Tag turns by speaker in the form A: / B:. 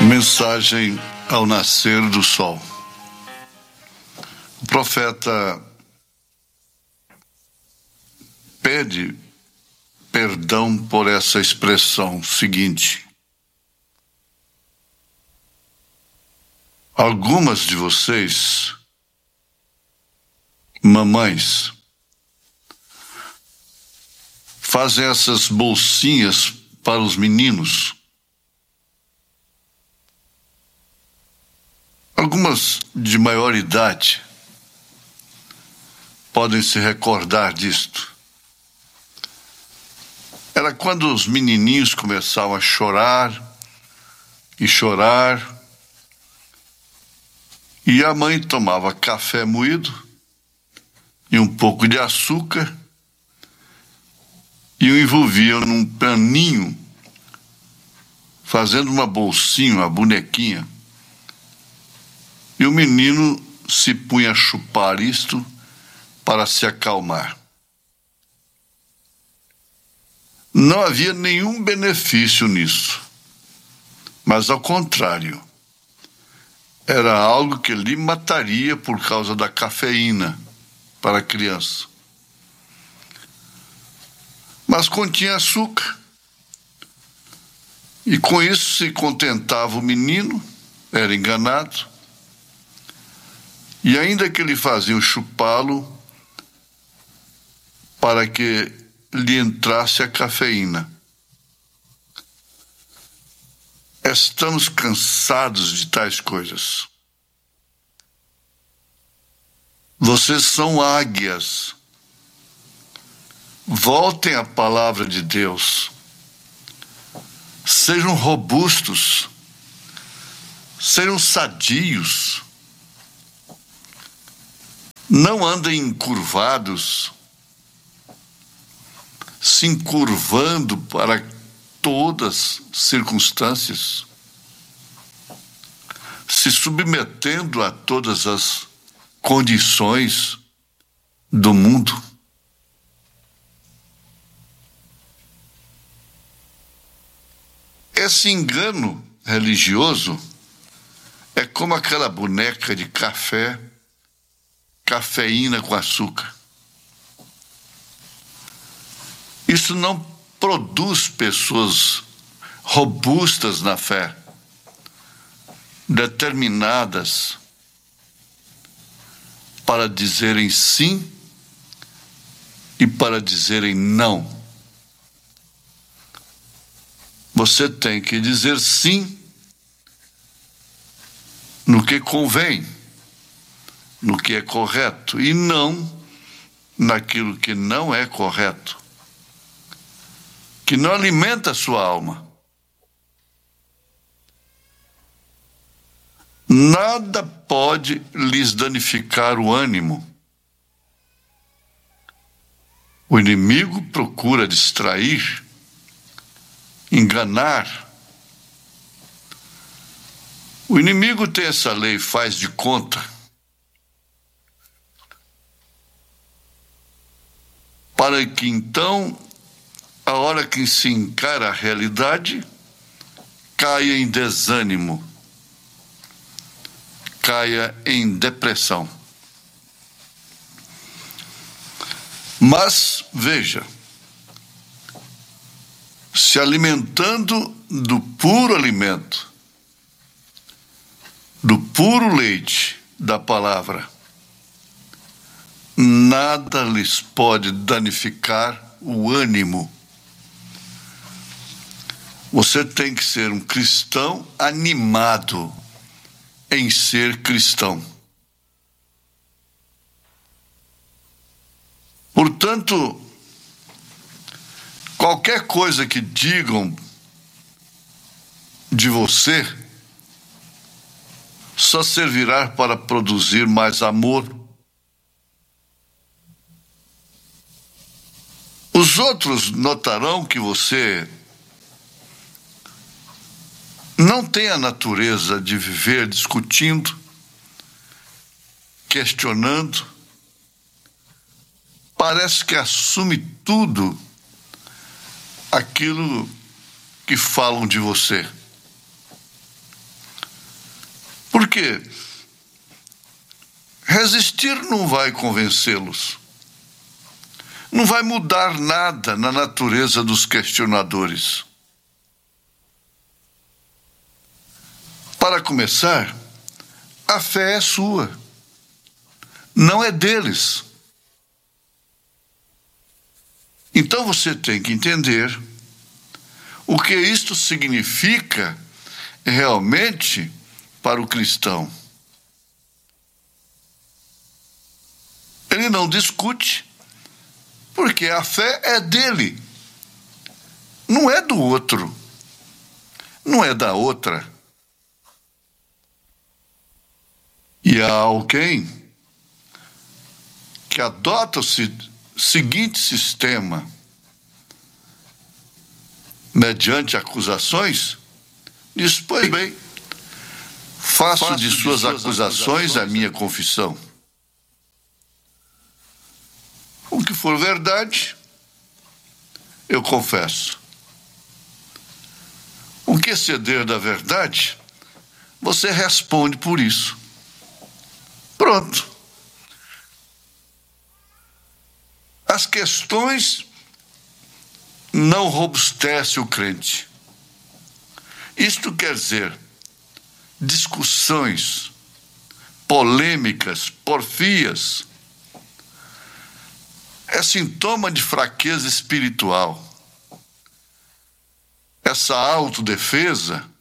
A: Mensagem ao nascer do sol. O profeta pede perdão por essa expressão seguinte. Algumas de vocês, mamães, fazem essas bolsinhas para os meninos. Algumas de maior idade podem se recordar disto. Era quando os menininhos começavam a chorar, e a mãe tomava café moído e um pouco de açúcar e o envolvia num paninho, fazendo uma bolsinha, uma bonequinha. E o menino se punha a chupar isto para se acalmar. Não havia nenhum benefício nisso, mas ao contrário, era algo que lhe mataria por causa da cafeína para a criança. Mas continha açúcar, e com isso se contentava o menino, era enganado, e ainda que lhe faziam chupá-lo para que lhe entrasse a cafeína. Estamos cansados de tais coisas. Vocês são águias. Voltem à palavra de Deus. Sejam robustos. Sejam sadios. Não andem encurvados, se encurvando para todas as circunstâncias, se submetendo a todas as condições do mundo. Esse engano religioso é como aquela boneca de cafeína com açúcar. Isso não produz pessoas robustas na fé, determinadas para dizerem sim e para dizerem não. Você tem que dizer sim no que convém, no que é correto, e não naquilo que não é correto, que não alimenta a sua alma. Nada pode lhes danificar o ânimo. O inimigo procura distrair, enganar. O inimigo tem essa lei, faz de conta, para que então, a hora que se encara a realidade, caia em desânimo, caia em depressão. Mas, veja, se alimentando do puro alimento, do puro leite da palavra, nada lhes pode danificar o ânimo. Você tem que ser um cristão animado em ser cristão. Portanto, qualquer coisa que digam de você só servirá para produzir mais amor. Os outros notarão que você não tem a natureza de viver discutindo, questionando. Parece que assume tudo aquilo que falam de você. Porque resistir não vai convencê-los. Não vai mudar nada na natureza dos questionadores. Para começar, a fé é sua, não é deles. Então você tem que entender o que isto significa realmente para o cristão. Ele não discute, porque a fé é dele, não é do outro, não é da outra. E há alguém que adota o seguinte sistema, mediante acusações, diz: pois bem, faço de suas acusações a minha confissão. O que for verdade, eu confesso. O que exceder da verdade, você responde por isso. Pronto. As questões não robustecem o crente. Isto quer dizer, discussões, polêmicas, porfias, é sintoma de fraqueza espiritual. Essa autodefesa